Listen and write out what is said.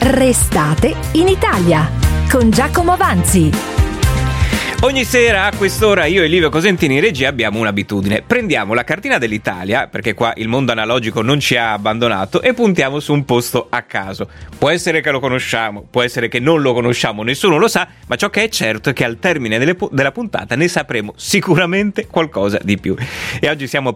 Restate in Italia con Giacomo Vanzi. Ogni sera a quest'ora io e Livio Cosentini in regia abbiamo un'abitudine. Prendiamo la cartina dell'Italia, perché qua il mondo analogico non ci ha abbandonato, e puntiamo su un posto a caso. Può essere che lo conosciamo, può essere che non lo conosciamo, nessuno lo sa, ma ciò che è certo è che al termine della puntata ne sapremo sicuramente qualcosa di più. E oggi siamo